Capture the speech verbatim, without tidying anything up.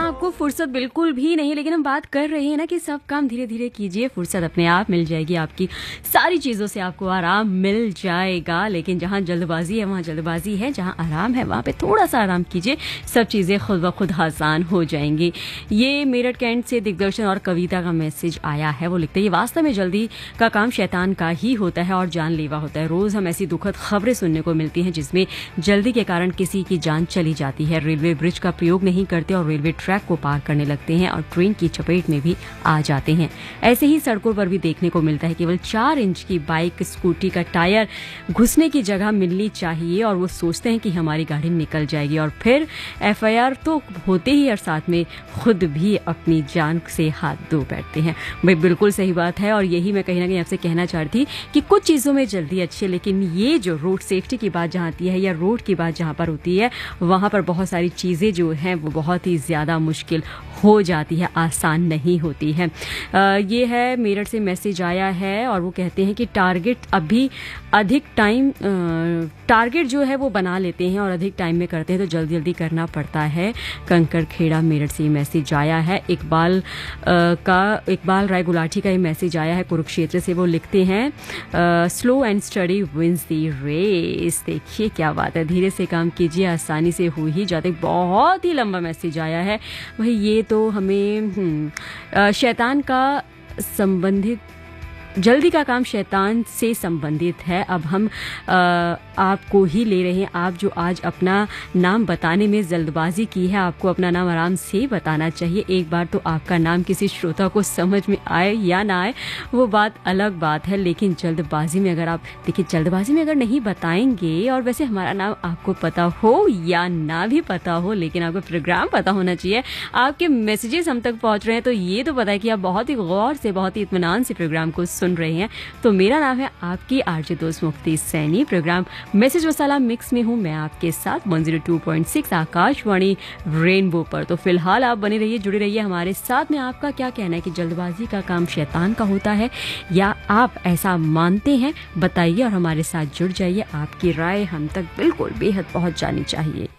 आपको फुर्सत बिल्कुल भी नहीं, लेकिन हम बात कर रहे हैं ना कि सब काम धीरे धीरे कीजिए, फुर्सत अपने आप मिल जाएगी, आपकी सारी चीज़ों से आपको आराम मिल जाएगा। लेकिन जहाँ जल्दबाजी है वहाँ जल्दबाजी है, जहाँ आराम है वहाँ पे थोड़ा सा आराम कीजिए, सब चीज़ें खुद ब खुद आसान हो जाएंगी। ये मेरठ कैंट से दिग्दर्शन और कविता का मैसेज आया है। वो लिखते हैं, ये वास्तव में जल्दी का काम शैतान का ही होता है और जानलेवा होता है। रोज़ हम ऐसी दुखद खबरें सुनने को मिलती हैं जिसमें जल्दी के कारण किसी की जान चली जाती है। रेलवे ब्रिज का प्रयोग नहीं करते और रेलवे ट्रैक को पार करने लगते हैं और ट्रेन की चपेट में भी आ जाते हैं। ऐसे ही सड़कों पर भी देखने को मिलता है। केवल चार इंच की बाइक स्कूटी का टायर घुसने की जगह मिलनी चाहिए और वो सोचते हैं कि हमारी गाड़ी निकल जाएगी और फिर एफ आई आर तो होते ही और साथ में खुद भी अपनी जान से हाथ धो बैठते हैं। भाई बिल्कुल सही बात है और यही मैं कहीं ना कहीं आपसे कहना चाहती थी कि कुछ चीज़ों में जल्दी अच्छी है, लेकिन ये जो रोड सेफ्टी की बात जहाँ आती है या रोड की बात जहाँ पर होती है वहाँ पर बहुत सारी चीज़ें जो हैं वो बहुत ही ज़्यादा मुश्किल हो जाती है, आसान नहीं होती है। आ, ये है मेरठ से मैसेज आया है और वो कहते हैं कि टारगेट अभी अधिक टाइम टारगेट जो है वो बना लेते हैं और अधिक टाइम में करते हैं तो जल्दी जल्दी करना पड़ता है। कंकर खेड़ा मेरठ से मैसेज आया है। इकबाल का इकबाल राय गुलाटी का ये मैसेज आया है कुरुक्षेत्र से। वो लिखते हैं, slow and study wins the race. देखिए क्या बात है, धीरे से काम कीजिए, आसानी से हो ही जाते। बहुत ही लंबा मैसेज आया है। वही ये तो हमें शैतान का संबंधित, जल्दी का काम शैतान से संबंधित है। अब हम आ, आपको ही ले रहे हैं। आप जो आज अपना नाम बताने में जल्दबाजी की है, आपको अपना नाम आराम से बताना चाहिए। एक बार तो आपका नाम किसी श्रोता को समझ में आए या ना आए वो बात अलग बात है, लेकिन जल्दबाजी में अगर आप देखिए जल्दबाजी में अगर नहीं बताएंगे, और वैसे हमारा नाम आपको पता हो या ना भी पता हो लेकिन आपको प्रोग्राम पता होना चाहिए, आपके मैसेजेस हम तक पहुँच रहे हैं तो ये तो पता है कि आप बहुत ही गौर से, बहुत ही इत्मीनान से प्रोग्राम को सुन रहे हैं। तो मेरा नाम है आपकी आरजे दोस्त मुफ्ती सैनी। प्रोग्राम मैसेज मसाला मिक्स में हूं मैं आपके साथ एक सौ दो पॉइंट छह आकाशवाणी रेनबो पर। तो फिलहाल आप बने रहिए, जुड़े रहिए हमारे साथ में। आपका क्या कहना है कि जल्दबाजी का काम शैतान का होता है या आप ऐसा मानते हैं? बताइए और हमारे साथ जुड़ जाइए। आपकी राय हम तक बिल्कुल बेहद पहुंच जानी चाहिए।